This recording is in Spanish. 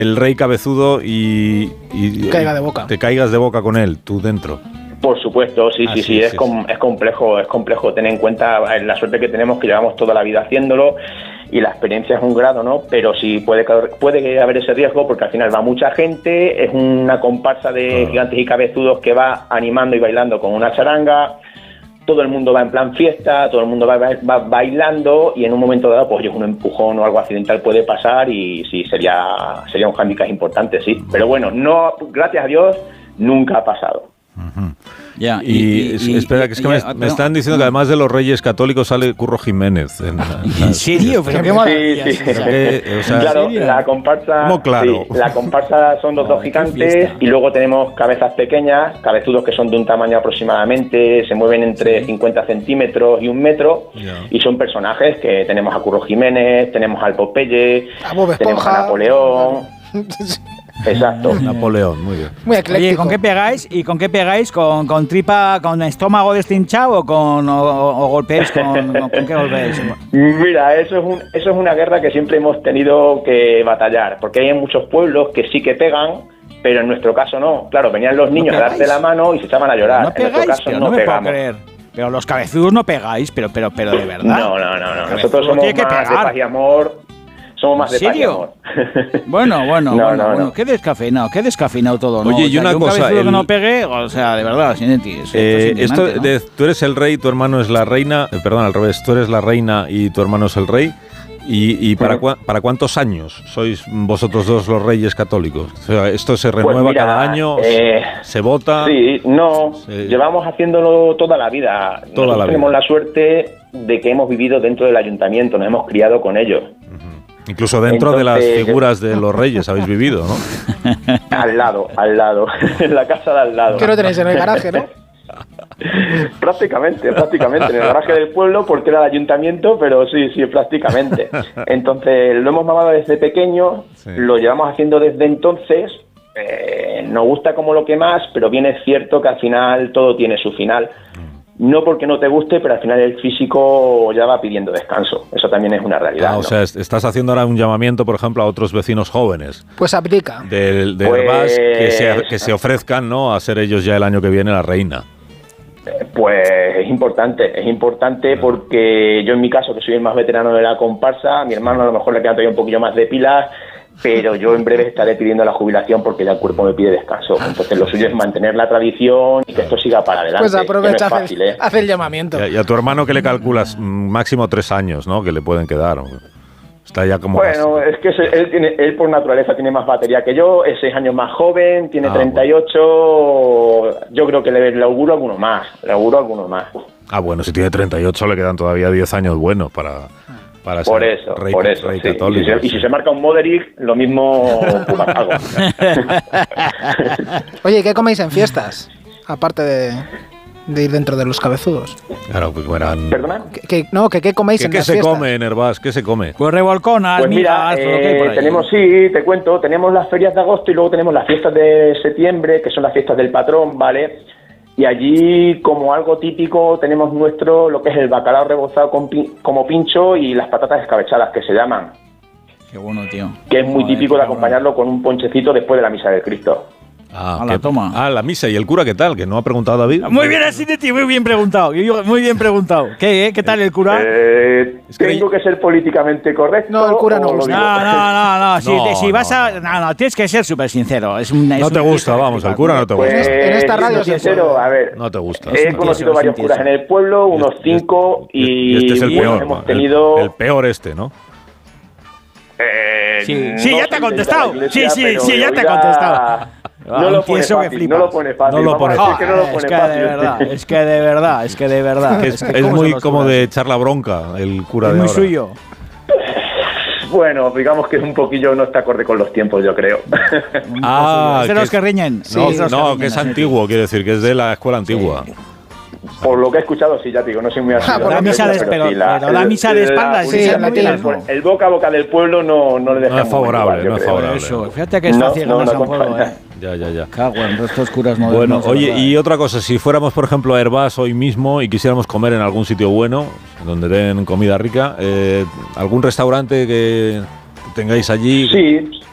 el rey cabezudo y caiga de boca. te caigas de boca con él, tú dentro. Por supuesto, sí, es complejo tener en cuenta la suerte que tenemos, que llevamos toda la vida haciéndolo, y la experiencia es un grado, ¿no? Pero sí puede haber ese riesgo, porque al final va mucha gente, es una comparsa de gigantes y cabezudos que va animando y bailando con una charanga, todo el mundo va en plan fiesta, todo el mundo va bailando, y en un momento dado, pues un empujón o algo accidental puede pasar, y sí, sería un hándicap importante, sí. Pero bueno, no, gracias a Dios, nunca ha pasado. Uh-huh. Ya, espera, que es que me están diciendo que además de los Reyes Católicos sale Curro Jiménez. ¿En serio? Pero qué maravilla. Sí. Claro, la comparsa. ¿Cómo claro? Sí, la comparsa son los dos gigantes, y luego tenemos cabezas pequeñas, cabezudos que son de un tamaño aproximadamente, se mueven entre 50 centímetros y 1 metro, y son personajes que tenemos a Curro Jiménez, tenemos al Popeye, tenemos a Napoleón. Exacto. Napoleón, muy bien. Muy ecléctico. Oye, ¿con qué pegáis? ¿Con tripa, con estómago destinchado o golpeáis con qué golpeáis? Mira, eso es una guerra que siempre hemos tenido que batallar, porque hay muchos pueblos que sí que pegan, pero en nuestro caso no. Claro, venían los niños a darte la mano y se echaban a llorar. No pegáis, en nuestro caso no me pegamos. puedo creer. Pero los cabezudos no pegáis, pero de verdad. No. Nosotros somos más de paz y amor. Somos más de paz y amor. Bueno. Qué descafeinado todo, ¿no? Oye, y una cosa... cabezudo que no pegue, o sea, de verdad, sin ti. Tú eres el rey, tu hermano es la reina... perdón, al revés. Tú eres la reina y tu hermano es el rey. ¿Y para cuántos años sois vosotros dos los reyes católicos? O sea, ¿esto se renueva cada año? ¿Se vota? Sí, llevamos haciéndolo toda la vida. Nosotros tenemos la suerte de que hemos vivido dentro del ayuntamiento, nos hemos criado con ellos. Incluso dentro de las figuras de los reyes habéis vivido, ¿no? Al lado, en la casa de al lado. ¿Qué lo tenéis en el garaje, no? Prácticamente, en el garaje del pueblo, porque era el ayuntamiento, pero sí, prácticamente. Entonces, lo hemos mamado desde pequeño, lo llevamos haciendo desde entonces, nos gusta como lo que más, pero bien es cierto que al final todo tiene su final. No porque no te guste, pero al final el físico ya va pidiendo descanso. Eso también es una realidad. O sea, estás haciendo ahora un llamamiento, por ejemplo, a otros vecinos jóvenes. Pues aplica. De Herbás, que se ofrezcan, ¿no?, a ser ellos ya el año que viene la reina. Pues es importante porque yo en mi caso, que soy el más veterano de la comparsa, a mi hermano a lo mejor le queda todavía un poquillo más de pilas, pero yo en breve estaré pidiendo la jubilación porque ya el cuerpo me pide descanso. Entonces lo suyo es mantener la tradición y que esto siga para adelante. Pues aprovecha, no es fácil, hace el llamamiento. Y a tu hermano, ¿qué le calculas? Máximo 3 años, ¿no?, que le pueden quedar. Está ya como... Bueno, es que él por naturaleza tiene más batería que yo, es 6 años más joven, tiene 38, yo creo que le auguro alguno más. Bueno, si tiene 38 le quedan todavía 10 años buenos para por ser eso, rey sí. católico. Y si se marca un Moderick, lo mismo hago. Oye, ¿qué coméis en fiestas? Aparte de ir dentro de los cabezudos. Claro, pues eran... ¿Perdona? ¿Qué coméis en las fiestas? ¿Qué se come en Herbás? ¿Qué se come? Pues revolconas, pues mira, todo lo que hay por ahí. te cuento, tenemos las ferias de agosto y luego tenemos las fiestas de septiembre, que son las fiestas del patrón, ¿vale? Y allí, como algo típico, tenemos lo que es el bacalao rebozado como pincho y las patatas escabechadas, que se llaman. Qué bueno, tío. Que es muy típico de acompañarlo con un ponchecito después de la misa del Cristo. Toma. La misa. ¿Y el cura qué tal? Que no ha preguntado David. Muy bien, así de ti, muy bien preguntado. ¿Qué tal el cura? Tengo que ser políticamente correcto. No, el cura no gusta. No. Si vas a... No, tienes que ser súper sincero. No te gusta, vamos, el cura no te gusta. En esta radio sincero, a ver. No te gusta. He conocido varios curas en el pueblo, unos 5, y este es el peor. Hemos tenido... El peor ¿no? Sí, ya te ha contestado. Sí, ya te ha contestado. No lo pone fácil. Es que de verdad. Es muy como de echar la bronca el cura de ahora. Es muy suyo. Bueno, digamos que es un poquillo, no está acorde con los tiempos, yo creo. ¿Es de los que riñen? No, que es antiguo, quiere decir, que es de la escuela antigua. Por lo que he escuchado, sí, ya te digo, no soy muy asiduo. La misa de espaldas, el boca a boca del pueblo no le deja. No es favorable. Eso, fíjate que es fácil ganarse un pueblo, Ya. Cago en estos curas modernos. Bueno, oye, y otra cosa, si fuéramos, por ejemplo, a Herbás hoy mismo y quisiéramos comer en algún sitio bueno, donde den comida rica, ¿algún restaurante que tengáis allí? Sí.